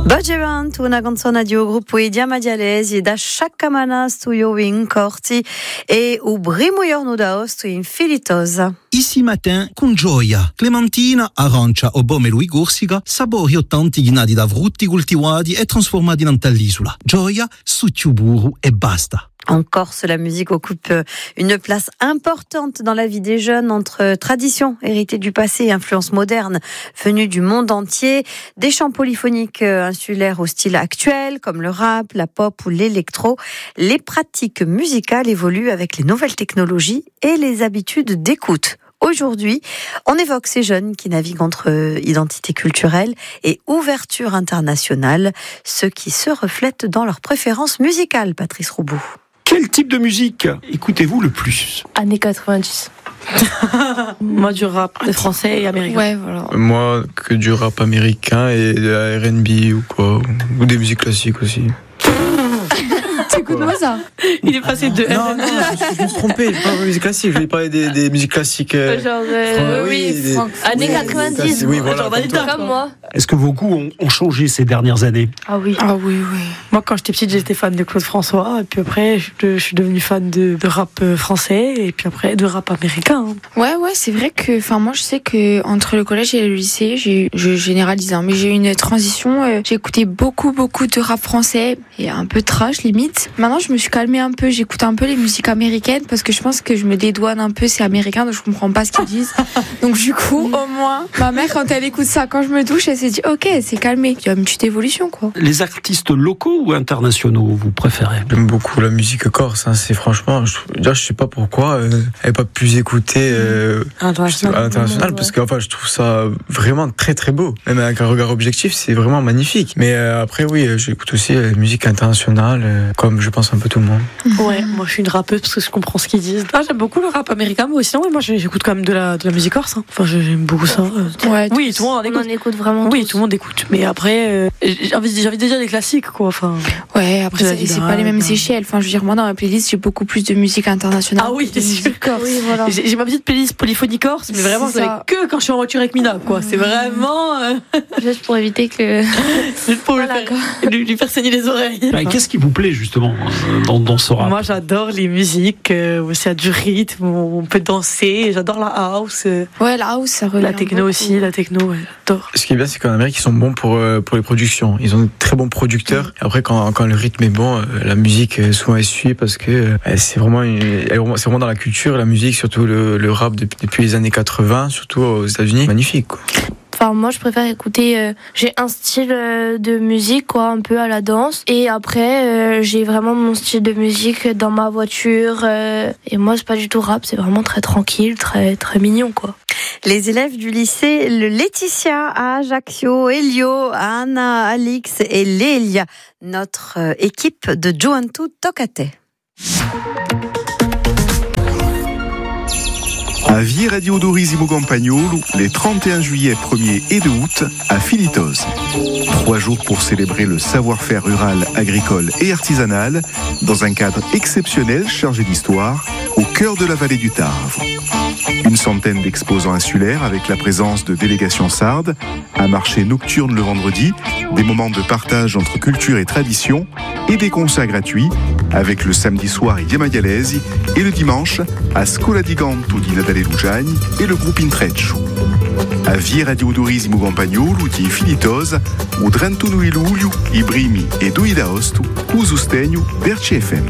Bogevant, una canzone di un gruppo di Diamadialesi da Sciaccamana studio in Corti e un primo giorno d'agosto in Filitosa. Ici matin, con gioia, clementina, arancia o pomelo e corsica, sapori ottanti ghinati da frutti coltivati e trasformati in tall'isola. Gioia, succio burro e basta. En Corse, la musique occupe une place importante dans la vie des jeunes entre traditions héritées du passé et influences modernes venues du monde entier. Des chants polyphoniques insulaires au style actuel, comme le rap, la pop ou l'électro. Les pratiques musicales évoluent avec les nouvelles technologies et les habitudes d'écoute. Aujourd'hui, on évoque ces jeunes qui naviguent entre identité culturelle et ouverture internationale, ce qui se reflète dans leurs préférences musicales, Patrice Roubaud. Quel type de musique écoutez-vous le plus ? Années 90. Moi, du rap français et américain. Ouais, voilà. Moi, que du rap américain et de la R&B ou quoi, ou des musiques classiques aussi. T'écoutes-moi ça ? Il est passé de Non, je me suis trompé, je parle de musique classique, je vais parler des musiques classiques. genre années 90. Oui, voilà, Comme moi. Est-ce que vos goûts ont changé ces dernières années ? Ah oui. Moi, quand j'étais petite, j'étais fan de Claude François. Et puis après, je suis devenue fan de rap français. Et puis après, de rap américain. Ouais, c'est vrai que, moi, je sais que entre le collège et le lycée, je généralise, mais j'ai eu une transition. J'ai écouté beaucoup de rap français et un peu trash limite. Maintenant, je me suis calmée un peu. J'écoute un peu les musiques américaines parce que je pense que je me dédouane un peu. C'est américain, donc je comprends pas ce qu'ils disent. Donc du coup, au moins, ma mère, quand elle écoute ça, quand je me douche, elle s'est dit, ok, c'est calmé. Il y a une petite évolution, quoi. Les artistes locaux ou internationaux, vous préférez ? J'aime beaucoup la musique corse, c'est franchement, je sais pas pourquoi elle n'est pas plus écoutée à l'international, parce que je trouve ça vraiment très très beau. Même avec un regard objectif, c'est vraiment magnifique. Mais après, oui, j'écoute aussi la musique internationale, comme je pense un peu tout le monde. Ouais, moi je suis une rappeuse parce que je comprends ce qu'ils disent. J'aime beaucoup le rap américain, mais sinon, moi j'écoute quand même de la musique corse. J'aime beaucoup ça. Ouais, oui, tout le monde on en écoute vraiment. Oui, tout le monde écoute. Mais après, j'ai envie de dire des classiques, quoi. Ouais, après, c'est pas les mêmes échelles. Je veux dire, moi, dans ma playlist, j'ai beaucoup plus de musique internationale. Ah oui, de musique corse. Oui, voilà. J'ai ma petite playlist polyphonie corse, mais vraiment, c'est que quand je suis en voiture avec Mina, quoi. C'est vraiment. Juste pour éviter que. Juste pour lui faire saigner les oreilles. Qu'est-ce qui vous plaît, justement, dans ce rap ? Moi, j'adore les musiques où il y a du rythme, où on peut danser. J'adore la house. Ouais, la house, ça relève. La techno aussi, j'adore. Ce qui est bien, c'est qu'en Amérique, ils sont bons pour les productions. Ils ont de très bons producteurs. Et après, quand le rythme est bon, la musique souvent elle suit parce que c'est vraiment dans la culture, la musique, surtout le rap depuis les années 80, surtout aux États-Unis, magnifique, quoi. Moi, je préfère écouter. J'ai un style de musique, quoi, un peu à la danse. Et après, j'ai vraiment mon style de musique dans ma voiture. Et moi, c'est pas du tout rap, c'est vraiment très tranquille, très très mignon, quoi. Les élèves du lycée le Laetitia à Ajaccio, Elio, Anna, Alix et Lélia, notre équipe de Juventud Tocate. A Via Radio d'Orisimo Campagnolo, les 31 juillet, 1er et 2 août, à Filitoz. 3 jours pour célébrer le savoir-faire rural, agricole et artisanal, dans un cadre exceptionnel chargé d'histoire, au cœur de la vallée du Tarve. Une centaine d'exposants insulaires avec la présence de délégations sardes, un marché nocturne le vendredi, des moments de partage entre culture et tradition, et des concerts gratuits, avec le samedi soir à Diamadialesi et le dimanche à Scola di Ganto di Nadale Lugani et le groupe Intreccio. A Via Radio d'Orisimo Campagnolo di Filitoz, o 31 luglio, i primi e 2 d'agosto, o sostegno per CFM.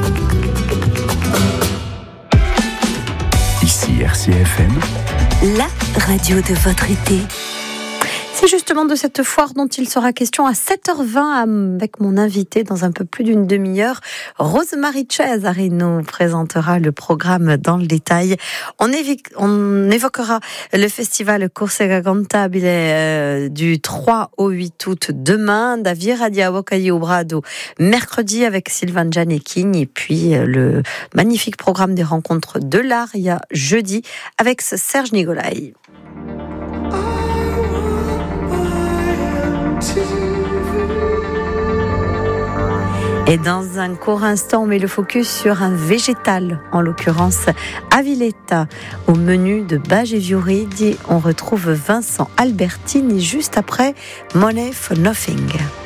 Ici RCFM, la radio de votre été. C'est justement de cette foire dont il sera question à 7h20 avec mon invité dans un peu plus d'une demi-heure. Rosemarie Cesari nous présentera le programme dans le détail. On évoquera le festival Corsica Cantabile du 3 au 8 août demain, da Via di Avocai Obrado mercredi avec Sylvain Gianecchini et puis le magnifique programme des rencontres de l'Aria jeudi avec Serge Nigolai. Et dans un court instant, on met le focus sur un végétal, en l'occurrence Aviletta. Au menu de Bages Viuridi, on retrouve Vincent Albertini juste après Money for Nothing.